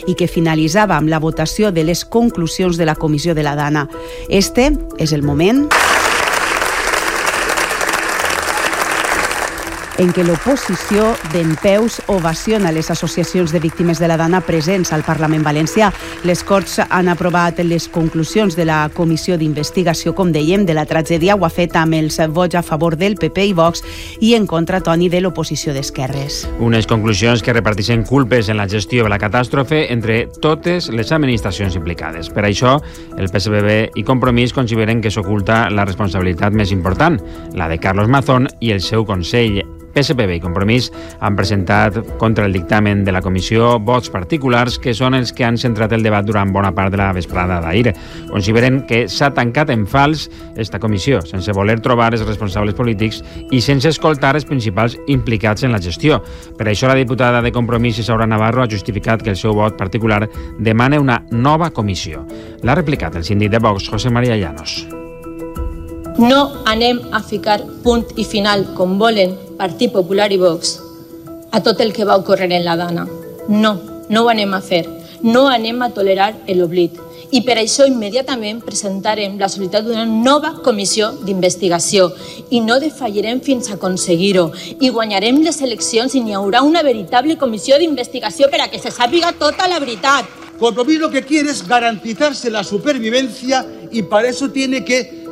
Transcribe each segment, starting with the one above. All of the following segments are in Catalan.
i que finalitzava amb la votació de les conclusions de la Comissió de la Dana. Este és el moment en què l'oposició dempeus ovaciona les associacions de víctimes de la Dana presents al Parlament valencià. Les Corts han aprovat les conclusions de la Comissió d'Investigació, com dèiem, de la tragèdia. Ho ha fet amb els vots a favor del PP i Vox i en contra, Toni, de l'oposició d'esquerres. Unes conclusions que reparteixen culpes en la gestió de la catàstrofe entre totes les administracions implicades. Per això, el PSPB i Compromís consideren que s'oculta la responsabilitat més important, la de Carlos Mazón i el seu Consell. PSPB i Compromís han presentat contra el dictamen de la comissió vots particulars que són els que han centrat el debat durant bona part de la vesprada d'ahir. Consideren que s'ha tancat en fals esta comissió, sense voler trobar els responsables polítics i sense escoltar els principals implicats en la gestió. Per això la diputada de Compromís, Isaura Navarro, ha justificat que el seu vot particular demana una nova comissió. L'ha replicat el síndic de Vox, José María Llanos. No anem a ficar punt i final, com volen Partit Popular i Vox, a tot el que va ocórrer en la Dana. No ho anem a fer. No anem a tolerar l'oblit. I per això immediatament presentarem la sol·licitud d'una nova comissió d'investigació i no defallirem fins a aconseguir-ho. I guanyarem les eleccions i n'hi haurà una veritable comissió d'investigació per a que se sàpiga tota la veritat. Compromís lo que quiere es garantizarse la supervivencia y para eso tiene que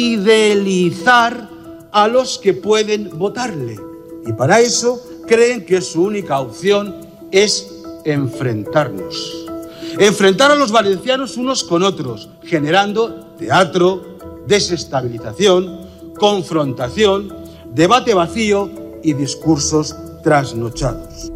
fidelizar a los que pueden votarle. Y para eso creen que su única opción es enfrentarnos. Enfrentar a los valencianos unos con otros, generando teatro, desestabilización, confrontación, debate vacío y discursos trasnochados.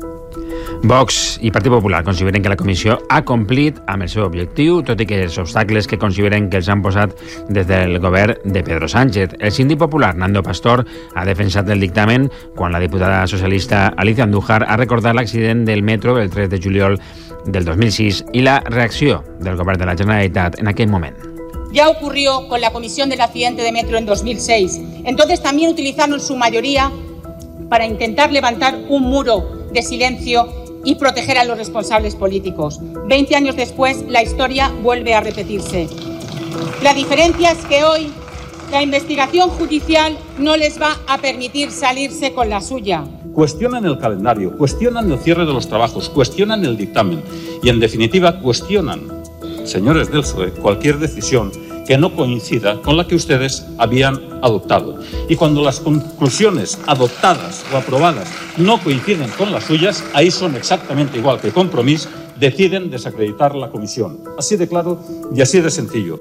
Vox i Partit Popular consideren que la comissió ha complit amb el seu objectiu, tot i que els obstacles que consideren que els han posat des del govern de Pedro Sánchez. El síndic popular, Nando Pastor, ha defensat el dictamen quan la diputada socialista Alicia Andújar ha recordat l'accident del metro el 3 de juliol del 2006 y la reacción del Gobierno de la Generalitat en aquel momento. Ya ocurrió con la comisión del accidente de metro en 2006. Entonces también utilizaron su mayoría para intentar levantar un muro de silencio y proteger a los responsables políticos. 20 años después, la historia vuelve a repetirse. La diferencia es que hoy la investigación judicial no les va a permitir salirse con la suya. Cuestionan el calendario, cuestionan el cierre de los trabajos, cuestionan el dictamen y, en definitiva, cuestionan, señores del PSOE, cualquier decisión que no coincida con la que ustedes habían adoptado. Y cuando las conclusiones adoptadas o aprobadas no coinciden con las suyas, ahí son exactamente igual que Compromís, deciden desacreditar la comisión. Así de claro y así de sencillo.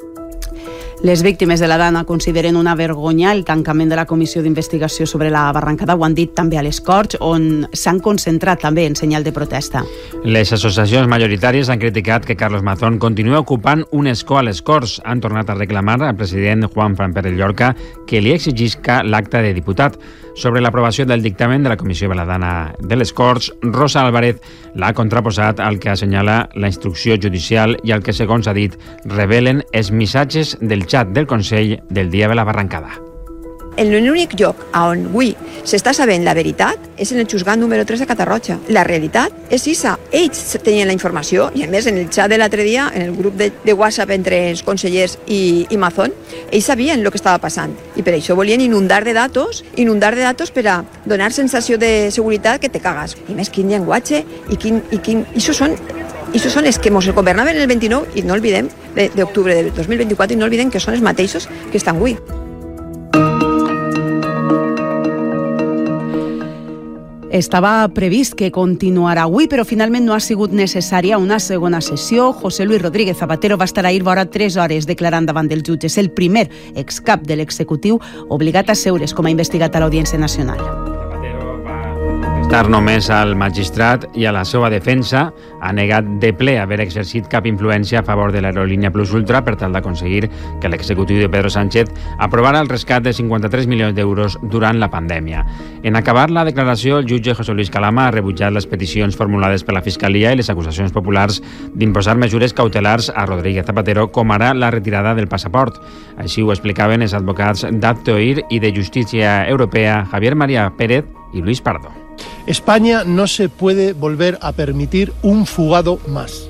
Les víctimes de la Dana consideren una vergonya el tancament de la Comissió d'Investigació sobre la barrancada. Ho han dit també a les Corts, on s'han concentrat també en senyal de protesta. Les associacions majoritàries han criticat que Carlos Mazón continua ocupant un escó a les Corts. Han tornat a reclamar al president Juan Fran Pérez Llorca que li exigisca l'acta de diputat. Sobre l'aprovació del dictamen de la Comissió de la Dana de les Corts, Rosa Álvarez l'ha contraposat al que assenyala la instrucció judicial i al que, segons ha dit, revelen els missatges del xat del Consell del dia de la barrancada. En l'únic lloc on avui s'està sabent la veritat és en el juzgat número 3 de Catarroja. La realitat és issa. Ells tenien la informació i, a més, en el xat de l'altre dia, en el grup de WhatsApp entre els consellers i Mazón, ells sabien el que estava passant i per això volien inundar de datos per a donar sensació de seguretat que te cagas. I més, quin llenguatge i quin... Això són els que ens governaven el 29 i no oblidem d'octubre del 2024 i no oblidem que són els mateixos que estan avui. Estava previst que continuarà avui, però finalment no ha sigut necessària una segona sessió. José Luis Rodríguez Zapatero va estar ahir vora 3 hores declarant davant dels jutges, el primer excap de l'executiu obligat a seure's com a investigat a l'Audiència Nacional. Estar només al magistrat i a la seva defensa ha negat de ple haver exercit cap influència a favor de l'aerolínia Plus Ultra per tal d'aconseguir que l'executiu de Pedro Sánchez aprovara el rescat de 53 milions d'euros durant la pandèmia. En acabar la declaració, el jutge José Luis Calama ha rebutjat les peticions formulades per la Fiscalia i les acusacions populars d'imposar mesures cautelars a Rodríguez Zapatero, com ara la retirada del passaport. Així ho explicaven els advocats d'Acte Oír i de Justícia Europea, Javier María Pérez y Luis Pardo. España no se puede volver a permitir un fugado más.